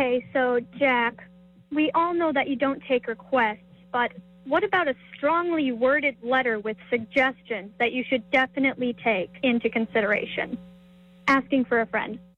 Okay, so, Jack, we all know that you don't take requests, but what about a strongly worded letter with suggestions that you should definitely take into consideration? Asking for a friend.